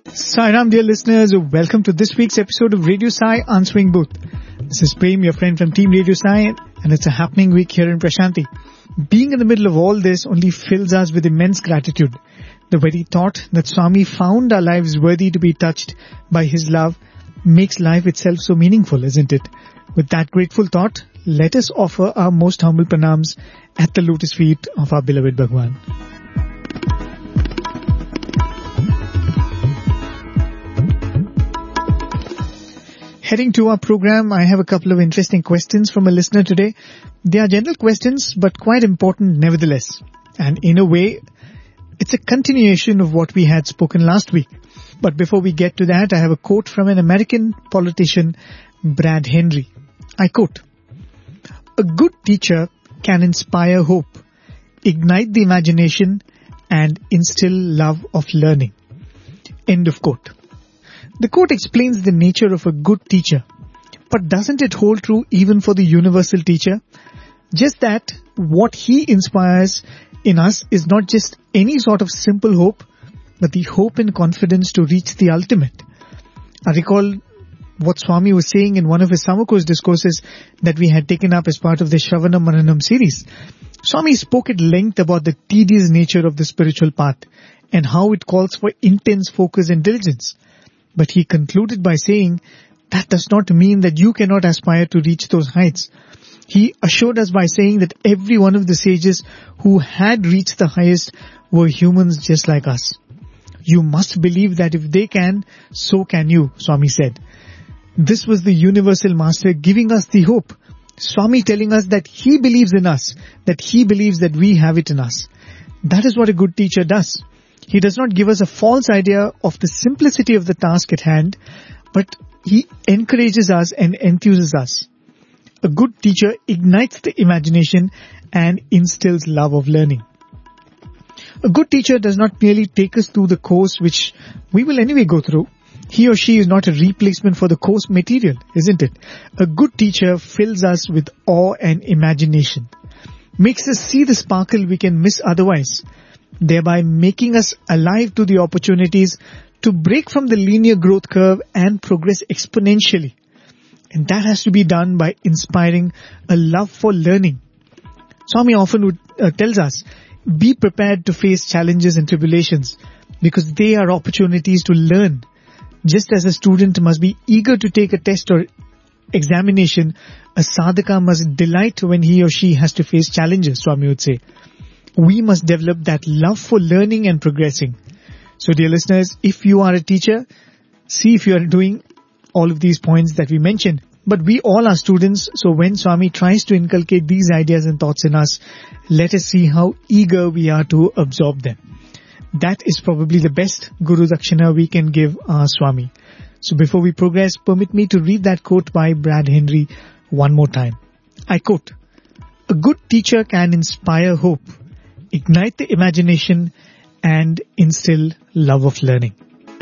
Sairam, dear listeners, welcome to this week's episode of Radio Sai Answering Booth. This is Prem, your friend from Team Radio Sai, and it's a happening week here in Prashanti. Being in the middle of all this only fills us with immense gratitude. The very thought that Swami found our lives worthy to be touched by his love makes life itself so meaningful, isn't it? With that grateful thought, let us offer our most humble pranams at the lotus feet of our beloved Bhagwan. Heading to our program, I have a couple of interesting questions from a listener today. They are general questions, but quite important nevertheless. And in a way, it's a continuation of what we had spoken last week. But before we get to that, I have a quote from an American politician, Brad Henry. I quote, "A good teacher can inspire hope, ignite the imagination, and instill love of learning." End of quote. The quote explains the nature of a good teacher, but doesn't it hold true even for the universal teacher? Just that what he inspires in us is not just any sort of simple hope, but the hope and confidence to reach the ultimate. I recall what Swami was saying in one of his summer course discourses that we had taken up as part of the Shravanam Mananam series. Swami spoke at length about the tedious nature of the spiritual path and how it calls for intense focus and diligence. But he concluded by saying that does not mean that you cannot aspire to reach those heights. He assured us by saying that every one of the sages who had reached the highest were humans just like us. You must believe that if they can, so can you, Swami said. This was the universal master giving us the hope. Swami telling us that he believes in us, that he believes that we have it in us. That is what a good teacher does. He does not give us a false idea of the simplicity of the task at hand, but he encourages us and enthuses us. A good teacher ignites the imagination and instills love of learning. A good teacher does not merely take us through the course which we will anyway go through. He or she is not a replacement for the course material, isn't it? A good teacher fills us with awe and imagination, makes us see the sparkle we can miss otherwise, thereby making us alive to the opportunities to break from the linear growth curve and progress exponentially. And that has to be done by inspiring a love for learning. Swami often tells us, be prepared to face challenges and tribulations because they are opportunities to learn. Just as a student must be eager to take a test or examination, a sadhaka must delight when he or she has to face challenges, Swami would say. We must develop that love for learning and progressing. So dear listeners, if you are a teacher, see if you are doing all of these points that we mentioned. But we all are students, so when Swami tries to inculcate these ideas and thoughts in us, let us see how eager we are to absorb them. That is probably the best Guru Dakshina we can give our Swami. So before we progress, permit me to read that quote by Brad Henry one more time. I quote, "A good teacher can inspire hope, ignite the imagination, and instill love of learning."